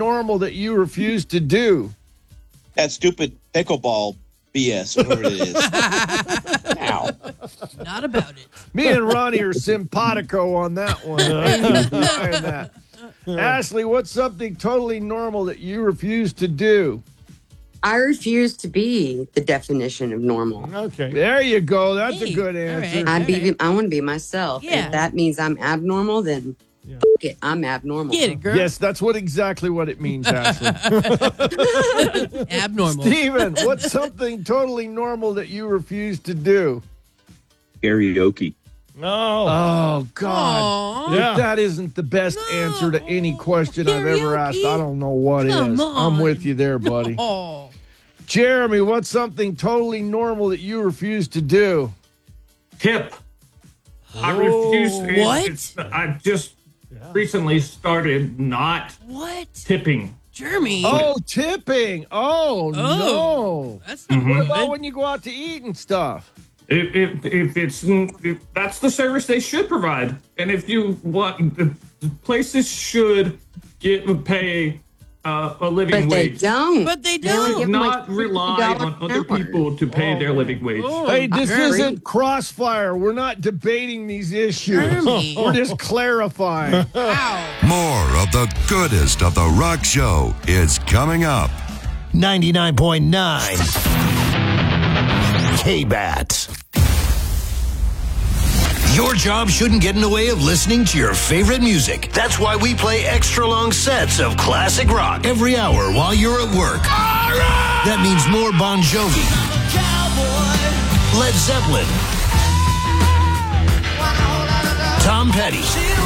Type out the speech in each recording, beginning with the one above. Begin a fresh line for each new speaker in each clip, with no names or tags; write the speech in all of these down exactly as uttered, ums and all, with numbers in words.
normal that you refuse to do?
That stupid pickleball B S, whatever it is. Ow.
Not about it.
Me and Ronnie are simpatico on that one. that. Ashley, what's something totally normal that you refuse to do?
I refuse to be the definition of normal.
Okay.
There you go. That's
Hey,
a good
all
answer.
right.
I
All
be.
right.
I want to be myself.
Yeah.
If that means I'm abnormal, then
Yeah.
f- it. I'm abnormal.
Get it, girl.
Yes, that's what exactly what it means, Ashley.
Abnormal.
Steven, what's something totally normal that you refuse to do?
Karaoke.
No.
Oh, God.
Aw.
Yeah.
If that isn't the best
No.
answer to any question I've ever
Karaoke?
asked, I don't know what
Come
is.
on.
I'm with you there, buddy.
Oh.
Jeremy, what's something totally normal that you refuse to do?
Tip. I refuse. it-
What?
it's- I just recently started not
What?
tipping.
Jeremy.
Oh, tipping. Oh, no.
That's not
Mhm.
What
good.
about when you go out to eat and stuff?
If, if, if it's if that's the service they should provide, and if you want, the the places should get pay uh, a living
But they
wage.
don't.
But they
They only
don't.
give them like
Not rely
fifty dollars
on other
an hour.
people to pay their living wage.
Oh,
Hey, this
Jeremy.
isn't Crossfire. We're not debating these issues.
Jeremy.
We're just clarifying.
Wow.
More of the goodest of the rock show is coming up.
ninety-nine point nine K-Bat. Your job shouldn't get in the way of listening to your favorite music. That's why we play extra long sets of classic rock every hour while you're at work. That means more Bon Jovi, Led Zeppelin, Tom Petty,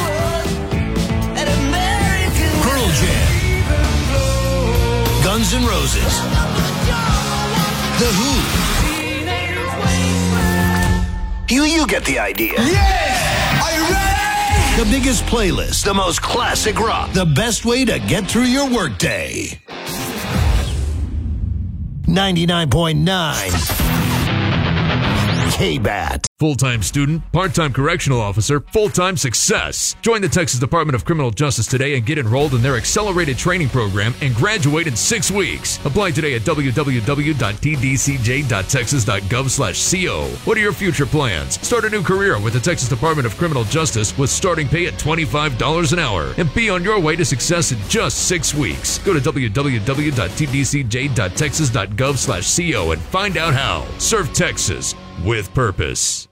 Pearl Jam, Guns N' Roses, The Who. You, you get the idea.
Yeah! Are you ready?
The biggest playlist, the most classic rock, the best way to get through your workday. ninety-nine point nine K-Bat.
Full-time student, part-time correctional officer, full-time success. Join the Texas Department of Criminal Justice today and get enrolled in their accelerated training program and graduate in six weeks. Apply today at w w w dot t d c j dot texas dot gov slash co. What are your future plans? Start a new career with the Texas Department of Criminal Justice with starting pay at twenty-five dollars an hour and be on your way to success in just six weeks. Go to w w w dot t d c j dot texas dot gov slash co and find out how. Serve Texas with purpose.